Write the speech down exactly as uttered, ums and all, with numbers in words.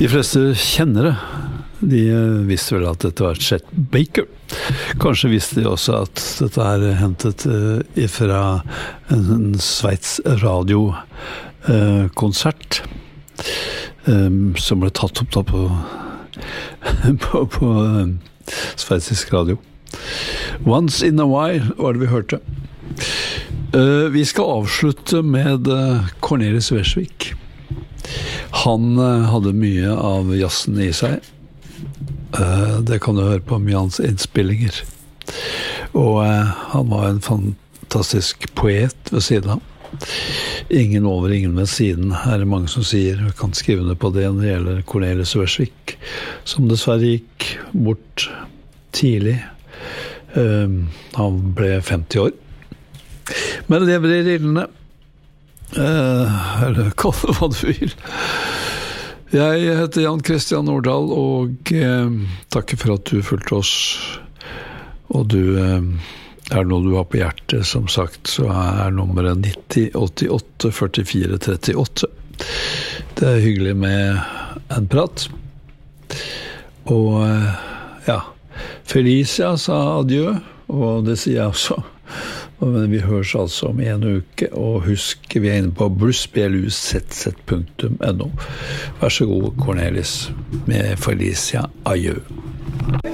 De fleste kjenner det. De visste vel at dette var Chet Baker. Kanskje visste de også at dette er hentet fra en Sveits radiokonsert som ble tatt opp da på, på, på sveitsisk radio. Once in a while var det vi hørte. Vi skal avslutte med Cornelis Vreeswijk. Han hadde mye av jazzen i seg. Det kan du høre på mye hans innspillinger. Og han var en fantastisk poet ved siden av. Ingen over, ingen ved siden, er det mange som sier. Jeg kan skrive ned på det når det gjelder Cornelis Vreeswijk, som dessverre gikk bort tidlig. Han ble femti år. Men lever i rillene. Eller kall det hva du vil. Jeg heter Jan Christian Nordahl, og eh, takker for at du fulgte oss. Og du eh, er noe du har på hjertet, som sagt, så er nummeret nitti åttiåtte førtifire trettiåtte. Det er hyggelig med en prat. Og eh, ja, Felicia sa adjø, og det sier jeg også. Men vi høres altså om en uke, og husk, vi er inne på bruce b l u z z punktum n o. Vær så god, Cornelis, med Felicia. Adjø.